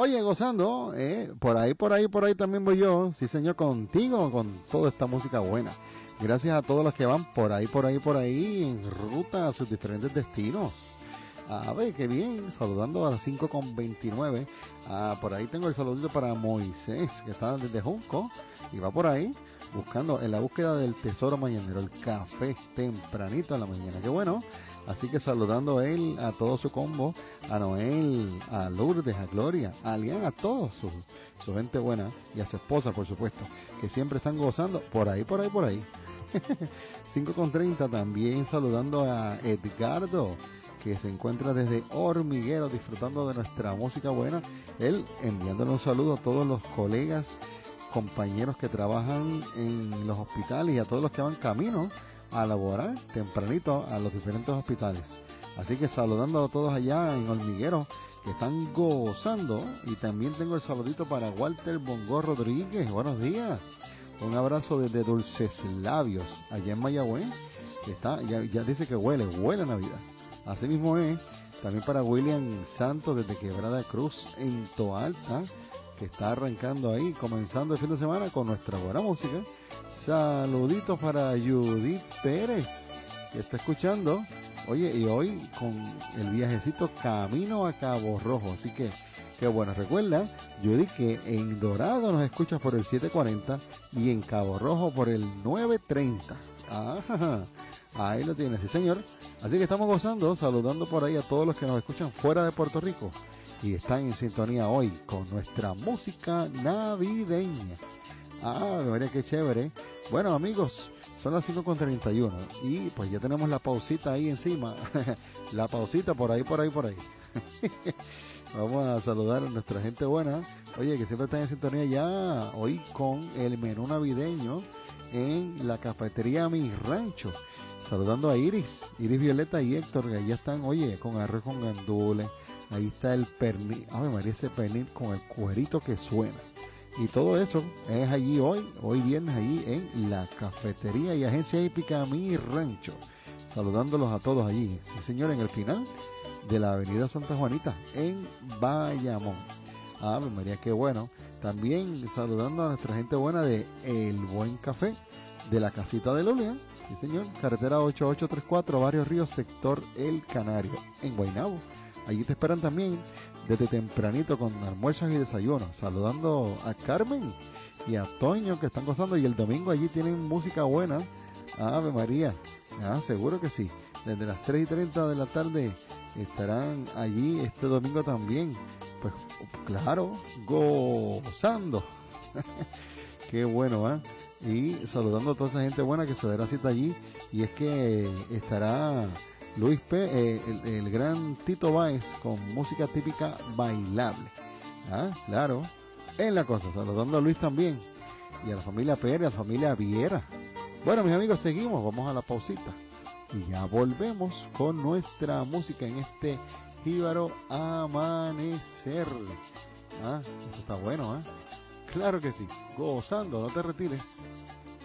Oye, gozando, por ahí también voy yo. Sí, señor, contigo, con toda esta música buena. Gracias a todos los que van por ahí, en ruta a sus diferentes destinos. A ver, qué bien, saludando a las 5:29. Por ahí tengo el saludito para Moisés, que está desde Junco, y va por ahí, buscando, en la búsqueda del tesoro mañanero, el café tempranito en la mañana. Qué bueno. Así que saludando a él, a todo su combo, a Noel, a Lourdes, a Gloria, a Alian, a todos su gente buena y a su esposa, por supuesto, que siempre están gozando por ahí. 5:30 también saludando a Edgardo, que se encuentra desde Hormiguero disfrutando de nuestra música buena. Él enviándole un saludo a todos los colegas, compañeros que trabajan en los hospitales y a todos los que van camino a laborar tempranito a los diferentes hospitales. Así que saludando a todos allá en Hormiguero que están gozando. Y también tengo el saludito para Walter Bongo Rodríguez. Buenos días. Un abrazo desde Dulces Labios allá en Mayagüez, que está, ya dice que huele a Navidad. Así mismo es. También para William Santos desde Quebrada Cruz en Toalta, que está arrancando ahí, comenzando el fin de semana con nuestra buena música. Saluditos para Judith Pérez, que está escuchando. Oye, y hoy con el viajecito camino a Cabo Rojo. Así que, qué bueno. Recuerda, Judith, que en Dorado nos escuchas por el 740 y en Cabo Rojo por el 930. Ahí lo tienes, sí señor. Así que estamos gozando, saludando por ahí a todos los que nos escuchan fuera de Puerto Rico y están en sintonía hoy con nuestra música navideña. Mira qué chévere. Bueno, amigos, son las 5:31 y pues ya tenemos la pausita ahí encima. La pausita por ahí. Vamos a saludar a nuestra gente buena. Oye, que siempre están en sintonía ya hoy con el menú navideño en la cafetería Mi Rancho. Saludando a Iris Violeta y Héctor, que ya están, oye, con arroz con gandules. Ahí está el pernil. María, ese pernil con el cuerito que suena. Y todo eso es allí hoy viernes, allí en la cafetería y agencia hípica Mi Rancho. Saludándolos a todos allí, sí señor, en el final de la avenida Santa Juanita, en Bayamón. María, qué bueno. También saludando a nuestra gente buena de El Buen Café, de la Casita de Lulia. Sí señor, carretera 8834, Barrio Río, sector El Canario, en Guaynabo. Allí te esperan también desde tempranito con almuerzos y desayunos. Saludando a Carmen y a Toño, que están gozando. Y el domingo allí tienen música buena. Ave María. Seguro que sí. Desde las 3:30 de la tarde estarán allí este domingo también. Pues claro, gozando. Qué bueno, Y saludando a toda esa gente buena que se dará cita allí. Y es que estará Luis P., el gran Tito Báez con música típica bailable. Claro, en la cosa. Saludando a Luis también. Y a la familia Pérez, a la familia Viera. Bueno, mis amigos, seguimos. Vamos a la pausita. Y ya volvemos con nuestra música en este jíbaro amanecer. Esto está bueno, Claro que sí. Gozando, no te retires.